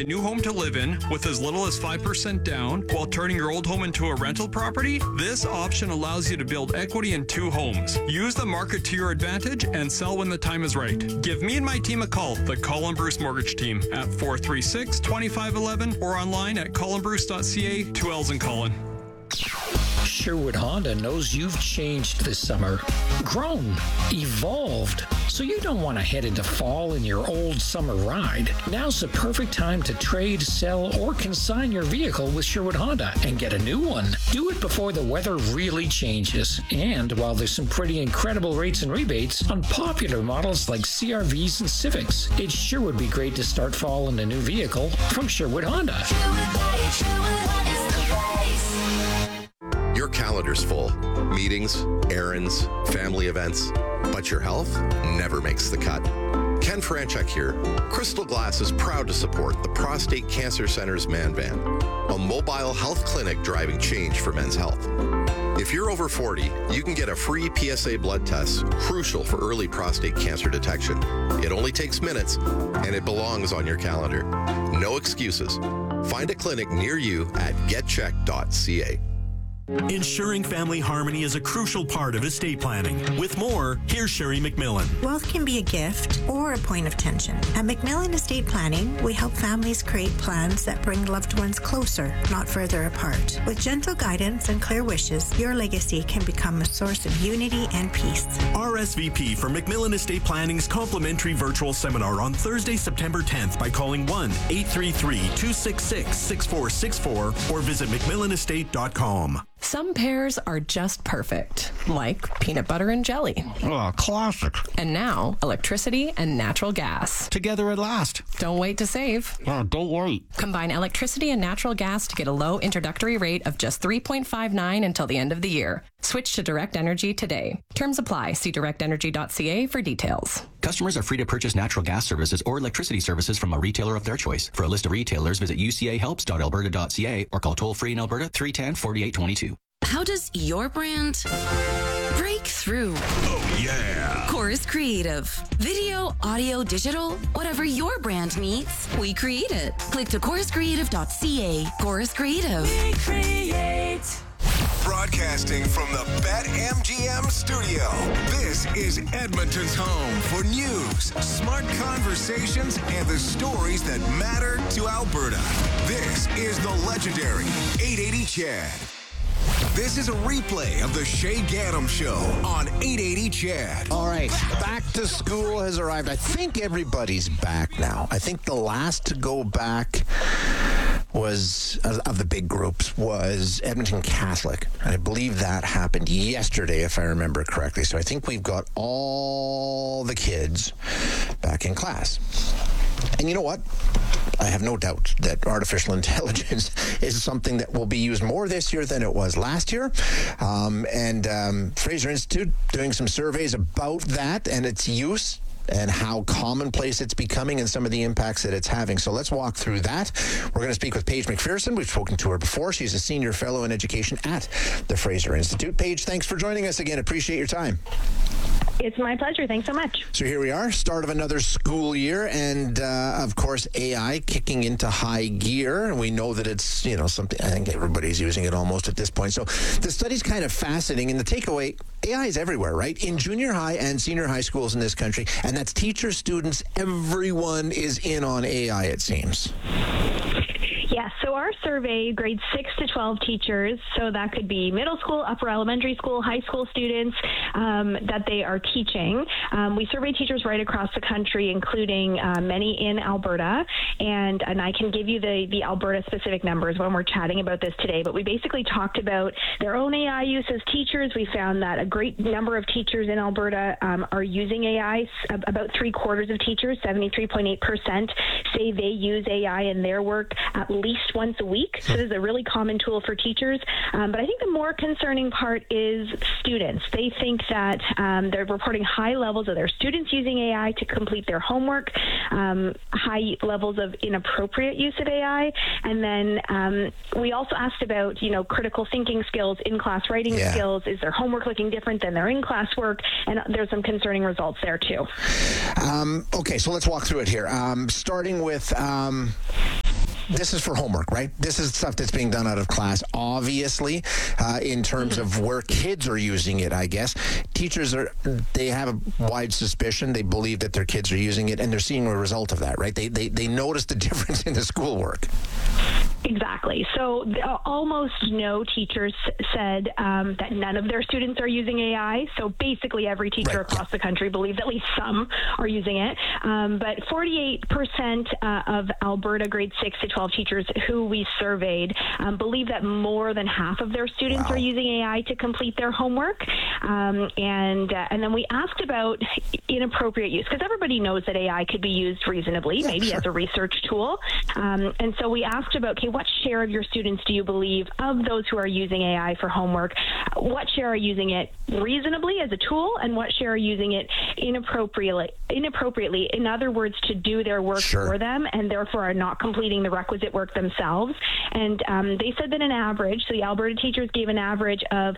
a new home to live in with as little as 5% down while turning your old home into a rental property? This option allows you to build equity in 2 homes. Use the market to your advantage and sell when the time is right. Give me and my team a call, the Colin Bruce Mortgage Team, at 436-2511 or online at colinbruce.ca. 2 L's in Colin. Sherwood Honda knows you've changed this summer, grown, evolved, so you don't want to head into fall in your old summer ride. Now's the perfect time to trade, sell, or consign your vehicle with Sherwood Honda and get a new one. Do it before the weather really changes, and while there's some pretty incredible rates and rebates on popular models like CRVs and Civics. It sure would be great to start fall in a new vehicle from Sherwood Honda. Your calendar's full. Meetings, errands, family events. But your health never makes the cut. Ken Franchuk here. Crystal Glass is proud to support the Prostate Cancer Center's Man Van, a mobile health clinic driving change for men's health. If you're over 40, you can get a free PSA blood test, crucial for early prostate cancer detection. It only takes minutes, and it belongs on your calendar. No excuses. Find a clinic near you at getcheck.ca. Ensuring family harmony is a crucial part of estate planning. With more, here's Sherry McMillan. Wealth can be a gift or a point of tension. At McMillan Estate Planning, we help families create plans that bring loved ones closer, not further apart. With gentle guidance and clear wishes, your legacy can become a source of unity and peace. RSVP for McMillan Estate Planning's complimentary virtual seminar on Thursday, September 10th by calling 1-833-266-6464 or visit McMillanestate.com. Some pairs are just perfect, like peanut butter and jelly. Oh, classic. And now, electricity and natural gas. Together at last. Don't wait to save. Oh, don't wait. Combine electricity and natural gas to get a low introductory rate of just $3.59 until the end of the year. Switch to Direct Energy today. Terms apply. See directenergy.ca for details. Customers are free to purchase natural gas services or electricity services from a retailer of their choice. For a list of retailers, visit ucahelps.alberta.ca or call toll-free in Alberta 310-4822. How does your brand break through? Oh, yeah. Chorus Creative. Video, audio, digital, whatever your brand needs, we create it. Click to choruscreative.ca. Chorus Creative. We create. Broadcasting from the BetMGM studio, this is Edmonton's home for news, smart conversations, and the stories that matter to Alberta. This is the legendary 880 Chad. This is a replay of the Shay Gaddam Show on 880 Chad. All right, back to school has arrived. I think everybody's back now. I think the last to go back was, of the big groups, was Edmonton Catholic. And I believe that happened yesterday, if I remember correctly. So I think we've got all the kids back in class. And you know what? I have no doubt that artificial intelligence is something that will be used more this year than it was last year. Fraser Institute doing some surveys about that and its use and how commonplace it's becoming and some of the impacts that it's having. So let's walk through that. We're going to speak with Paige McPherson. We've spoken to her before. She's a senior fellow in education at the Fraser Institute. Paige, thanks for joining us again. Appreciate your time. It's my pleasure. Thanks so much. So here we are, start of another school year, and of course AI kicking into high gear. We know that it's, something, I think everybody's using it almost at this point. So the study's kind of fascinating, and the takeaway, AI is everywhere, right? In junior high and senior high schools in this country, and that's teachers, students, everyone is in on AI, it seems. Yeah, so our survey grades 6 to 12 teachers, so that could be middle school, upper elementary school, high school students that they are teaching. We survey teachers right across the country, including many in Alberta, and I can give you the Alberta-specific numbers when we're chatting about this today, but we basically talked about their own AI use as teachers. We found that a great number of teachers in Alberta are using AI. About 3/4 of teachers, 73.8%, say they use AI in their work at least once a week. So this is a really common tool for teachers. But I think the more concerning part is students. They think that they're reporting high levels of their students using AI to complete their homework, high levels of inappropriate use of AI. And then we also asked about, critical thinking skills, in-class writing skills. Is their homework looking different than their in-class work? And there's some concerning results there too. Okay, so let's walk through it here. Starting with this is for homework, right? This is stuff that's being done out of class, obviously, in terms of where kids are using it, I guess. Teachers they have a wide suspicion. They believe that their kids are using it, and they're seeing a result of that, right? They notice the difference in the schoolwork. Exactly. So almost no teachers said that none of their students are using AI. So basically every teacher across the country believes at least some are using it. But 48% of Alberta grade 6 to 12 teachers who we surveyed believe that more than half of their students are using AI to complete their homework. And then we asked about inappropriate use, because everybody knows that AI could be used reasonably, maybe as a research tool. And so we asked about, okay, what share of your students do you believe of those who are using AI for homework? What share are using it reasonably as a tool, and what share are using it inappropriately? In other words, to do their work for them, and therefore are not completing the requisite work themselves. And they said that an average, so the Alberta teachers gave an average of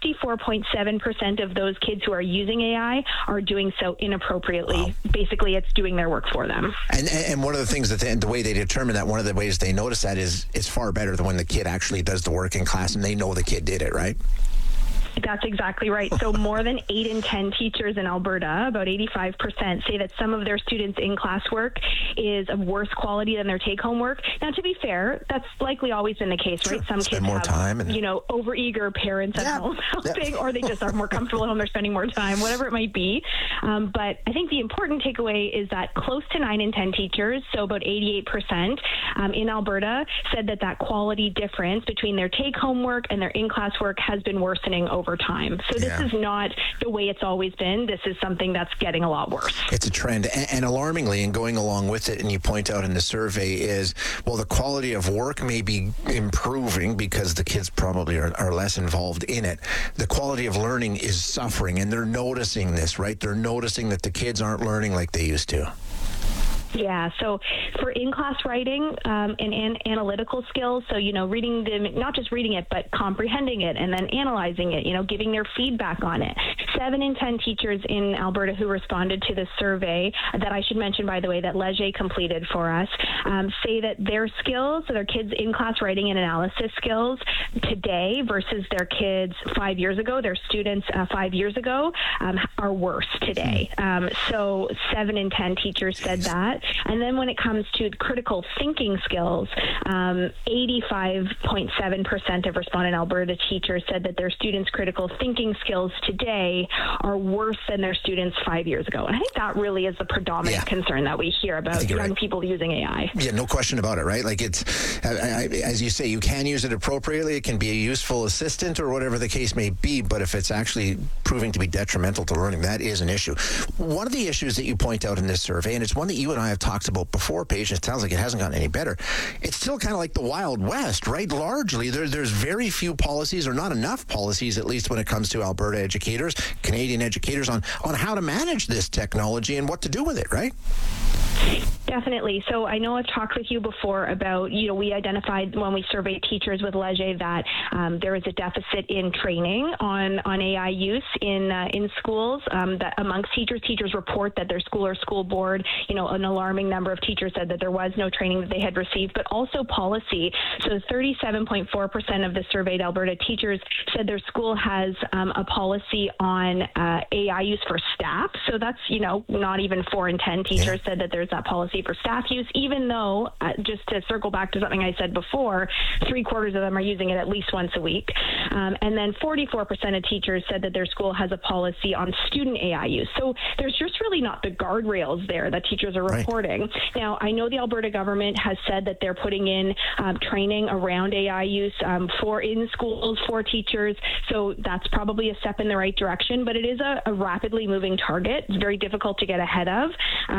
54.7% of those kids who are using AI are doing so inappropriately. Basically, it's doing their work for them. And one of the things that the way they determine that, one of the ways they notice that is it's far better than when the kid actually does the work in class and they know the kid did it, right? That's exactly right. So more than 8 in 10 teachers in Alberta, about 85%, say that some of their students' in-class work is of worse quality than their take-home work. Now, to be fair, that's likely always been the case, right? Some kids more have, time and overeager parents at home helping, or they just are more comfortable at home, they're spending more time, whatever it might be. But I think the important takeaway is that close to 9 in 10 teachers, so about 88% in Alberta, said that quality difference between their take-home work and their in-class work has been worsening over time. So this is not the way it's always been. This is something that's getting a lot worse. It's a trend. And alarmingly, and going along with it, and you point out in the survey is, well, the quality of work may be improving because the kids probably are less involved in it. The quality of learning is suffering, and they're noticing this, right? They're noticing that the kids aren't learning like they used to. Yeah, so for in-class writing and analytical skills, so, reading them, not just reading it, but comprehending it and then analyzing it, giving their feedback on it. 7 in 10 teachers in Alberta who responded to the survey, that I should mention, by the way, that Leger completed for us, say that their skills, so their kids' in-class writing and analysis skills today versus their kids 5 years ago, their students 5 years ago, are worse today. So 7 in 10 teachers said that. And then when it comes to critical thinking skills, 85.7% of respondent Alberta teachers said that their students' critical thinking skills today are worse than their students 5 years ago. And I think that really is the predominant concern that we hear about young people using AI. Yeah, no question about it, right? Like it's, as you say, you can use it appropriately. It can be a useful assistant or whatever the case may be. But if it's actually proving to be detrimental to learning, that is an issue. One of the issues that you point out in this survey, and it's one that you and I have talked about before, Paige, it sounds like it hasn't gotten any better. It's still kind of like the Wild West, right? Largely, there's very few policies, or not enough policies, at least when it comes to Alberta educators, Canadian educators, on how to manage this technology and what to do with it, right? Definitely. So I know I've talked with you before about, we identified when we surveyed teachers with Leger that there is a deficit in training on AI use in schools. That amongst teachers report that their school or school board, an alarming number of teachers said that there was no training that they had received, but also policy. So 37.4% of the surveyed Alberta teachers said their school has a policy on AI use for staff. So that's, not even 4 in 10 teachers said that there's that policy for staff use, even though, just to circle back to something I said before, 3/4 of them are using it at least once a week. And then 44% of teachers said that their school has a policy on student AI use. So there's just really not the guardrails there that teachers are reporting. Now, I know the Alberta government has said that they're putting in training around AI use in schools for teachers. So that's probably a step in the right direction, but it is a rapidly moving target. It's very difficult to get ahead of.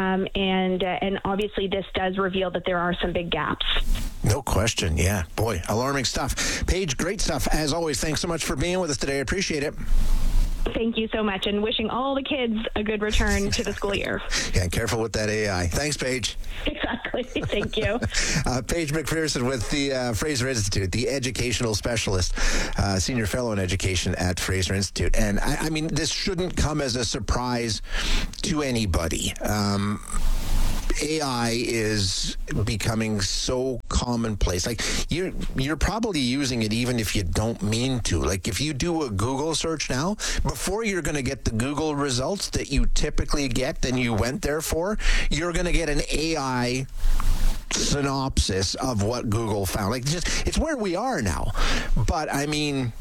And obviously this does reveal that there are some big gaps. No question. Yeah. Boy, alarming stuff. Paige, great stuff. As always, thanks so much for being with us today. I appreciate it. Thank you so much, and wishing all the kids a good return to the school year. Yeah, careful with that AI. Thanks, Paige. Exactly. Thank you. Paige McPherson with the Fraser Institute, the educational specialist, senior fellow in education at Fraser Institute. And I mean, this shouldn't come as a surprise to anybody. AI is becoming so commonplace. Like you're probably using it even if you don't mean to. Like if you do a Google search now, before you're going to get the Google results that you typically get and you went there for, you're going to get an AI synopsis of what Google found. Like it's where we are now. But I mean,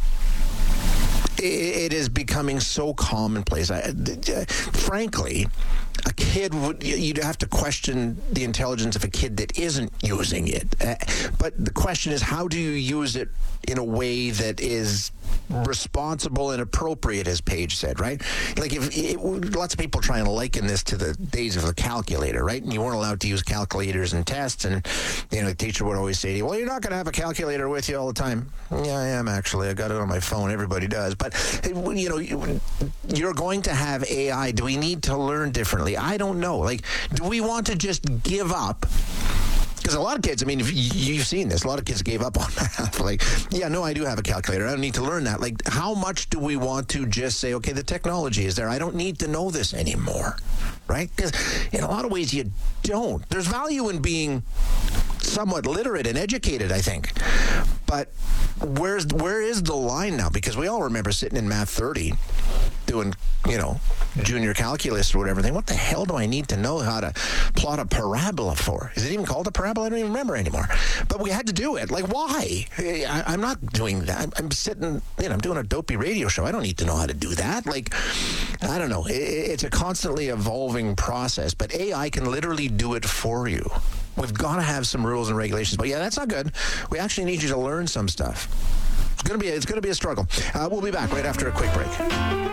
it is becoming so commonplace. Frankly, a kid you'd have to question the intelligence of a kid that isn't using it. But the question is, how do you use it in a way that is responsible and appropriate, as Paige said, right? Like lots of people try and liken this to the days of the calculator, right? And you weren't allowed to use calculators in tests, and the teacher would always say to you, well, you're not going to have a calculator with you all the time. Yeah, I am actually. I got it on my phone. Everybody does. But you're going to have AI. Do we need to learn differently? I don't know. Like, do we want to just give up? Because a lot of kids, I mean, if you've seen this, a lot of kids gave up on math. Like, yeah, no, I do have a calculator. I don't need to learn that. Like, how much do we want to just say, okay, the technology is there. I don't need to know this anymore, right? Because in a lot of ways, you don't. There's value in being somewhat literate and educated, I think. But where is the line now? Because we all remember sitting in Math 30 doing, junior calculus or whatever. What the hell do I need to know how to plot a parabola for? Is it even called a parabola? I don't even remember anymore. But we had to do it. Like, why? I'm not doing that. I'm sitting, I'm doing a dopey radio show. I don't need to know how to do that. Like, I don't know. It's a constantly evolving process, but AI can literally do it for you. We've got to have some rules and regulations. But yeah, that's not good. We actually need you to learn some stuff. It's going to be a struggle. We'll be back right after a quick break.